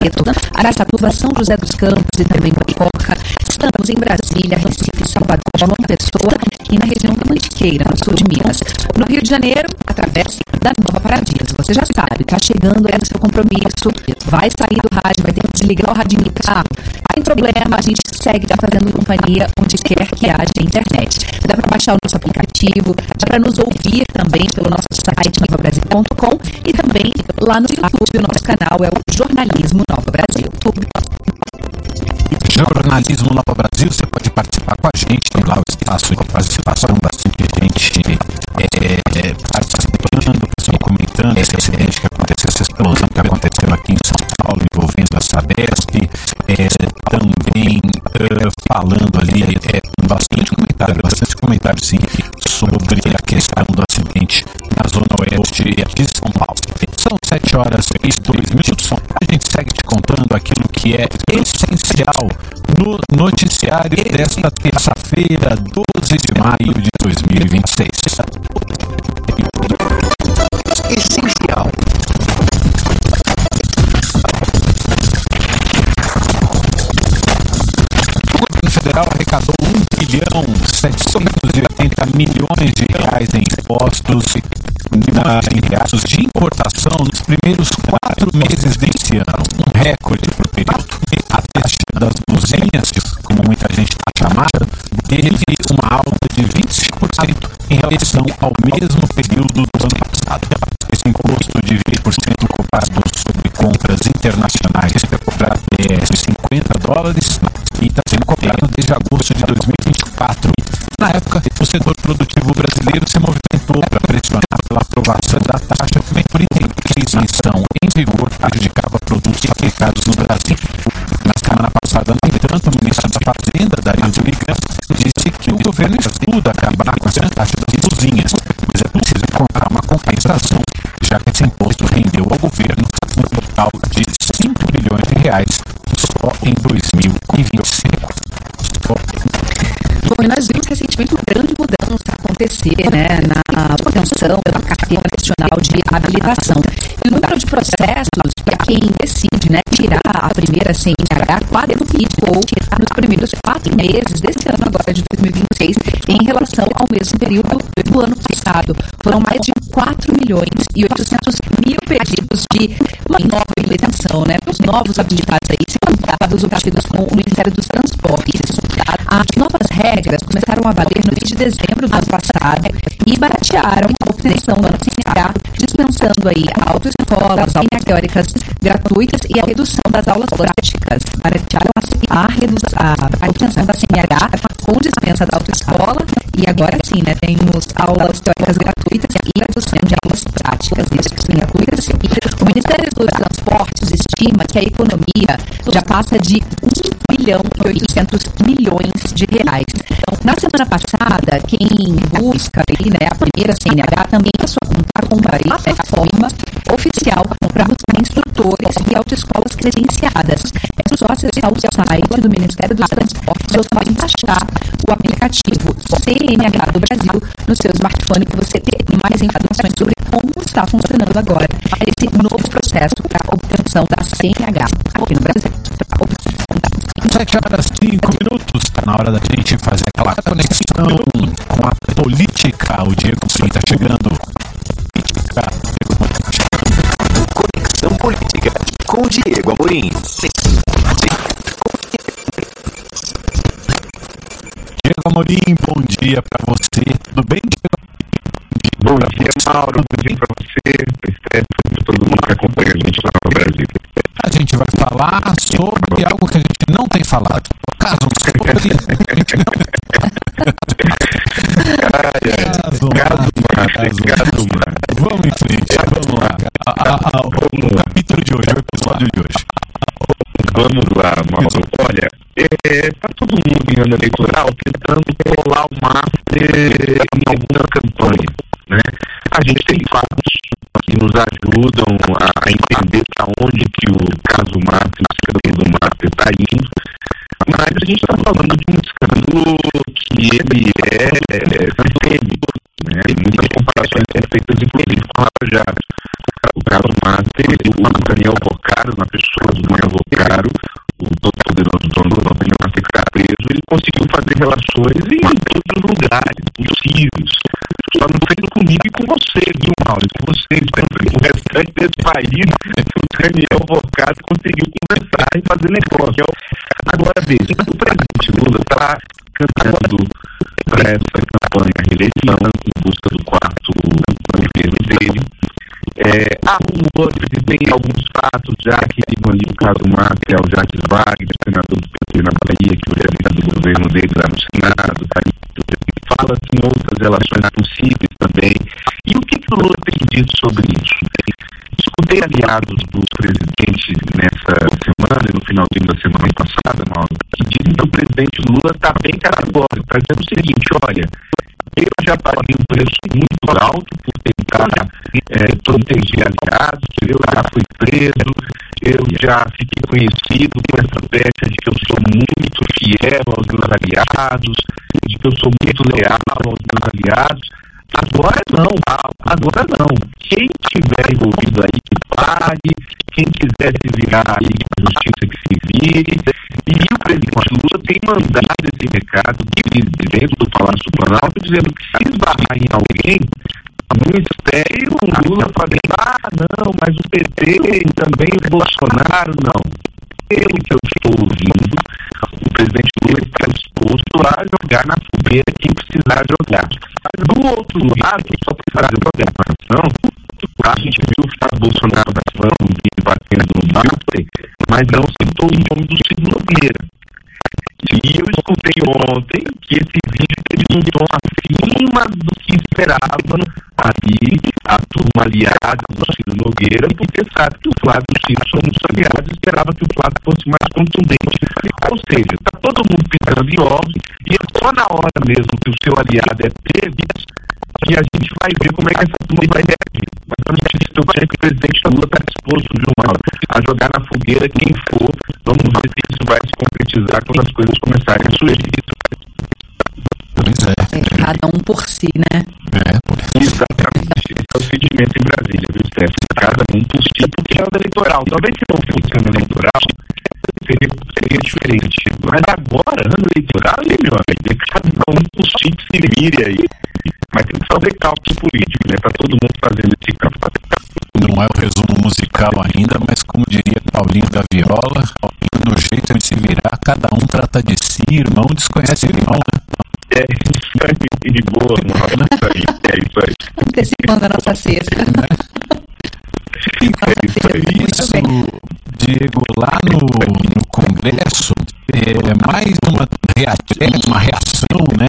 Preto, Araçatuba, São José dos Campos e também Mococa. Estamos em Brasília, Recife, Salvador, João Pessoa e na região da Mantiqueira, no sul de Minas. No Rio de Janeiro, através da Nova Paradiso. Você já sabe, está chegando aí no seu compromisso, vai sair do rádio, vai ter que desligar o radinho do carro. Sem problema, a gente segue fazendo companhia onde quer que haja internet. Dá para baixar o nosso aplicativo, dá para nos ouvir também pelo nosso site novabrasil.com e também lá no YouTube, o nosso canal é o Jornalismo Nova Brasil. Jornalismo Nova Brasil, você pode participar com a gente, tem lá o espaço de participação, bastante gente participando, pessoal comentando esse acidente que aconteceu, essa explosão que aconteceu aqui em São Paulo, envolvendo a Sabesp, também falando ali, bastante comentário sim, sobre a questão do acidente na zona oeste de São Paulo. São 7h02. A gente segue te contando aquilo que é essencial no noticiário desta terça-feira, 12 de maio de 2026. Essencial. O governo federal arrecadou 1.780 bilhões de reais em impostos de importação nos primeiros 4 meses desse ano, um recorde para o período. A taxa das buzinhas, como muita gente está chamada, teve uma alta de 25% em relação ao mesmo período do ano passado. Esse imposto de 20% cobrado sobre compras internacionais para $50 e está sendo cobrado desde agosto de 2024. Na época, o setor produtivo brasileiro se movimentou para pressionar pela aprovação da taxa, por entender que a isenção em vigor prejudicava produtos fabricados no Brasil. Na semana passada, no entanto, o ministro da Fazenda, Dario Liga, disse que o governo estuda acabar com essa taxa das buzinhas, mas é preciso encontrar uma compensação, já que esse imposto rendeu ao governo um total de R$5 bilhões só em 2025. Bom, e nós vimos recentemente uma grande mudança acontecer, na obtenção da carteira profissional de habilitação. E o número de processos para quem decide, tirar a primeira CNH quadruplicou nos primeiros 4 meses desse ano agora de 2026 em relação ao mesmo período do ano passado. Foram mais de 4.800.000 pedidos de uma nova habilitação, Os novos habilitados aí, se contar dos obtidos com o Ministério dos Transportes. As novas regras começaram a valer no mês de dezembro do ano passado e baratearam a obtenção da CNH, dispensando aí autoescolas, aulas teóricas gratuitas e a redução das aulas práticas. Baratearam a obtenção da CNH com dispensa da autoescola e agora sim, temos aulas teóricas gratuitas e redução de aulas práticas. Isso gratuitas. O Ministério dos Transportes estima que a economia já passa de R$1.8 bilhões. Na semana passada, quem busca a primeira CNH também passou a contar com uma plataforma oficial para instrutores e autoescolas credenciadas. É só acessar o site do Ministério dos Transportes ou pode baixar o aplicativo CNH do Brasil no seu smartphone que você tem mais informações sobre como está funcionando agora esse novo processo para a obtenção da CNH aqui no Brasil. 7h05. Está na hora da gente fazer aquela conexão com a política. O Diego sim está chegando. Conexão Política com o Diego Amorim. Diego Amorim, bom dia para você. Tudo bem, Diego? Bom dia, Mauro. Bom dia para você, para todo mundo que acompanha a gente lá no Brasil. A gente vai falar sobre algo que a gente não tem falado. Caso Vamos em frente, vamos lá. O capítulo de hoje, o episódio de hoje. Vamos lá, Mauro. Olha, está todo mundo em ano eleitoral tentando colar o MASTER em alguma campanha, A gente tem fatos que nos ajudam a entender para onde que o caso MASTER, o escândalo do MASTER está indo, mas a gente está falando de um escândalo que ele é sistêmico, Muitas comparações são feitas, inclusive, com a Lava Jato. O caso MASTER, o Daniel Boccaro, na pessoa do Daniel conseguiu fazer relações em todos os lugares possíveis. Só não fez comigo e com você, viu, Mauro? Com vocês, o restante desse país, o Daniel Vocado conseguiu conversar e fazer negócio. Agora, veja, o presidente Lula está cantando para essa campanha de reeleição em busca do quarto governo dele. Há rumores e tem alguns fatos já que ligam ali o caso Márcio ao Jacques Wagner, senador do PT na Bahia, que hoje é líder do governo dele lá no Senado. Fala-se em outras relações possíveis também. E o que o Lula tem dito sobre isso? Escutei aliados do presidente nessa semana e no finalzinho da semana passada, Mauro, que dizem que o presidente Lula está bem categórico, está dizendo o seguinte: olha, eu já paguei um preço muito alto por tentar proteger aliados, eu já fui preso, eu já fiquei conhecido com essa pecha de que eu sou muito fiel aos meus aliados, de que eu sou muito leal aos meus aliados. Agora não. Quem estiver envolvido aí, que pague. Quem quiser se virar aí com a justiça, que se vire. E o presidente Lula tem mandado esse recado dentro do Palácio do Planalto, dizendo que se esbarrar em alguém, no ministério, o Lula fala: não, mas o PT também, o Bolsonaro, não. Pelo que eu estou ouvindo, o presidente Lula está disposto a jogar na fogueira quem precisar jogar. Do outro lado, só para fazer uma observação, a gente viu o Bolsonaro batendo no Mafre, mas não citou o nome do Ciro Nogueira. E eu escutei ontem que esse vídeo teve um tom acima do que esperavam ali a turma aliada do Ciro Nogueira, porque sabe que o Flávio e o Ciro são muito aliados e esperava que o Flávio fosse mais contundente. Ou seja, está todo mundo pisando em ovos e é só na hora mesmo que o seu aliado é pego que a gente vai ver como é que essa turma vai reagir. Mas vamos dizer que o presidente Lula está disposto, a jogar na fogueira quem for. Vamos ver se isso vai se concretizar quando as coisas começarem a surgir. Pois é. Cada um por si, né? Exatamente. Esse é o sentimento em Brasília, viu, Stefano? Cada um por si, porque é o eleitoral. Talvez se não fosse ano eleitoral, seria diferente. Mas agora, ano eleitoral, meu amigo, é cada um por si que se vire aí. Mas tem que fazer cálculo político, né? Tá todo mundo fazendo esse cálculo. Não é o resumo musical ainda, mas como diria Paulinho da Viola, no jeito de se virar, cada um trata de si, irmão desconhece irmão, né? É isso aí, de boa, mano. É isso aí. Antecipando a nossa sexta. Isso, Diego, lá no Congresso, mais uma reação, né,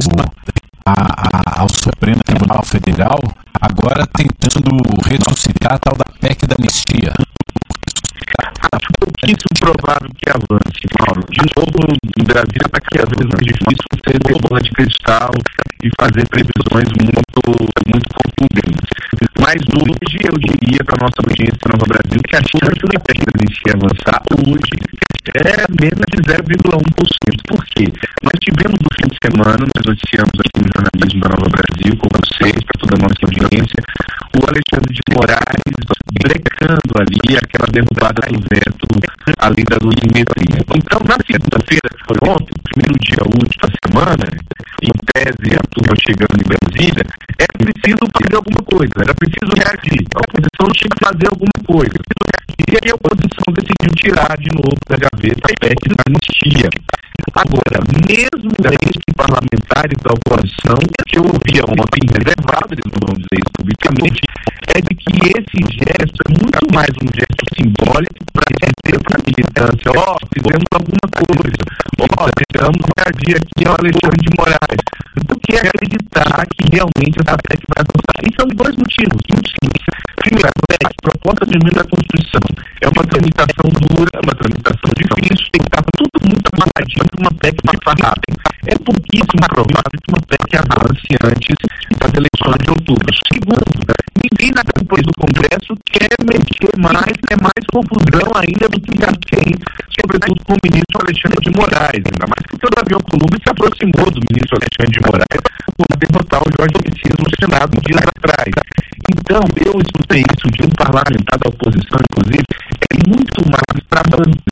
ao Supremo Tribunal Federal, agora tentando ressuscitar a tal da PEC da anistia. Acho pouquíssimo provável que avance, Paulo. De novo, o Brasil está cada vez mais difícil ser de bola de cristal e fazer previsões muito concludentes. Mas hoje eu diria para a nossa audiência Nova Brasil que a chance da PEC da anistia avançar hoje é menos de 0,1%. Por quê? Nós tivemos no fim de semana, nós noticiamos aqui no jornalismo da Nova Brasil, com vocês, para toda a nossa audiência, o Alexandre de Moraes brecando ali aquela derrubada do veto à lei da dosimetria. Então, na segunda-feira, que foi ontem, o primeiro dia útil da semana, em tese, a turma chegando em Brasília, era preciso fazer alguma coisa, era preciso reagir. A oposição tinha que fazer alguma coisa. E aí a oposição decidiu tirar de novo da gaveta a PEC da anistia. Agora, mesmo entre parlamentares da oposição, que eu ouvia ontem reservado, eles não vão dizer isso publicamente, é de que esse gesto é muito mais um gesto simbólico para dizer para a militância: fizemos alguma coisa, tentamos reagir aqui ao Alexandre de Moraes, do que acreditar que realmente essa PEC vai avançar. E são dois motivos muito simples. Primeiro, a PEC, proposta de emenda à Constituição, é uma tramitação dura, uma tramitação difícil, tem que estar tudo muito amarradinho para uma PEC passar rápido. É pouquíssimo provável que uma PEC avance antes das eleições de outubro. Segundo, ninguém na cúpula do Congresso quer mexer mais, é mais confusão ainda do que já tem, sobretudo com o ministro Alexandre de Moraes, ainda mais que o Davi Alcolumbre se aproximou do ministro Alexandre de Moraes para derrotar o Jorge Messias no Senado dias atrás. Então, eu escutei isso de um parlamentar da oposição, inclusive, é muito mais para manter a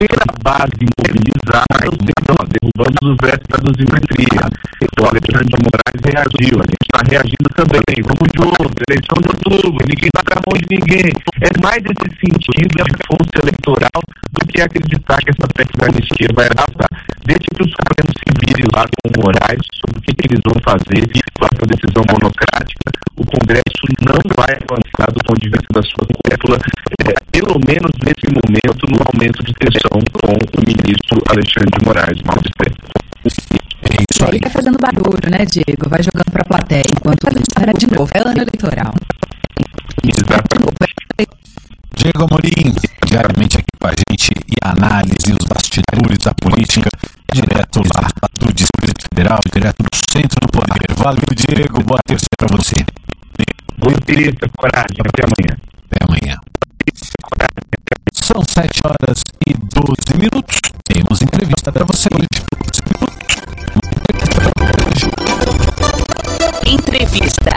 base mobilizada, derrubando os vetos da dosimetria. O Alexandre de Moraes reagiu, a gente está reagindo também. Vamos juntos, eleição de outubro, ninguém está na mão de ninguém. É mais esse sentido de força eleitoral do que acreditar que essa PEC da anistia vai adaptar. Deixa que o Supremo se vire lá com o Moraes sobre o que eles vão fazer com essa decisão monocrática. O Congresso não vai avançar do ponto de vista da sua cúpula, pelo menos nesse momento, no aumento de tensão com o ministro Alexandre de Moraes. Ele está fazendo barulho, né, Diego? Vai jogando para a plateia enquanto espera de novo. É ano eleitoral. Diego Amorim, diariamente aqui com a gente, e a análise, os bastidores da política, direto lá do Distrito Federal, direto do centro do poder. Valeu, Diego. Boa terça para você. Boa terça, coragem. Até amanhã. Até amanhã. São 7h12. Temos entrevista para você hoje. Entrevista.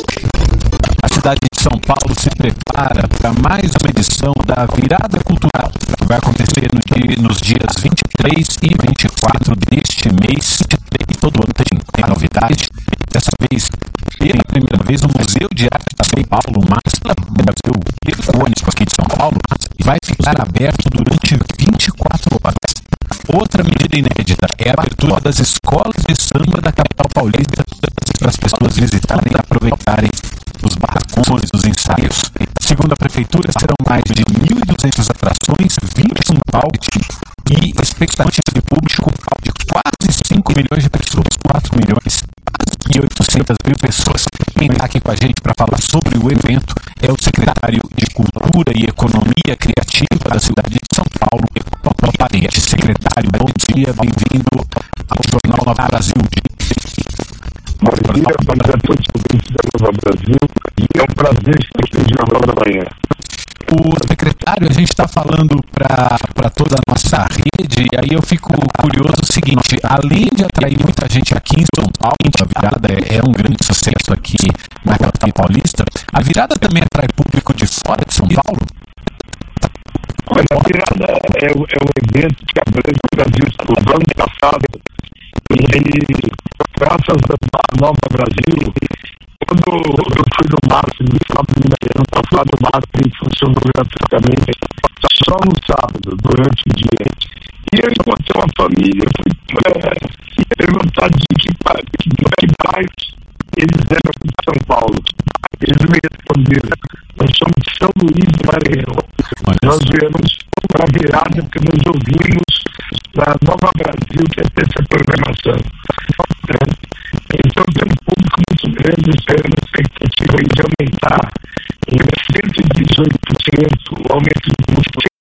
A cidade de São Paulo se prepara para mais uma edição da Virada Cultural. Vai acontecer nos dias 23 e 24 deste mês. E todo ano tem novidade. Dessa vez, pela primeira vez, o Museu de Arte de São Paulo, o Museu Icônico aqui de São Paulo, vai ficar aberto durante 24 horas. Outra medida inédita é a abertura das escolas de samba da capital paulista para as pessoas visitarem e aproveitarem os barracões, os ensaios. Segundo a prefeitura, serão mais de 1.200 atrações, 21 palcos e expectativa de público de quase 5 milhões de pessoas, 4 milhões e 800 mil pessoas. Quem está aqui com a gente para falar sobre o evento é o secretário de Cultura e Economia Criativa da cidade de São Paulo, Paulo Parente. Secretário, bom dia, bem-vindo ao Jornal Nova Brasil. Bom dia, a todos os ouvintes da Nova Brasil. É um prazer estar aqui no Jornal da Manhã. O secretário, a gente está falando para toda a nossa rede, e aí eu fico curioso o seguinte: além de atrair muita gente aqui em São Paulo, a virada é um grande sucesso aqui na capital paulista, a virada também atrai público de fora de São Paulo? Olha, a virada é um evento que abrange o Brasil. O ano passado, e graças à Nova Brasil, quando eu fui no MASP, no sábado de manhã, passado o MASP funcionou gratuitamente só no sábado, durante o dia. E eu encontrei uma família, fui perguntar de que bairros eles eram de São Paulo. Eles me responderam: nós somos de São Luís do Maranhão. Nós viemos para a virada porque nós ouvimos na Nova Brasil que ia ter essa programação. Então tem um público muito grande esperando a expectativa de aumentar em 118% o aumento de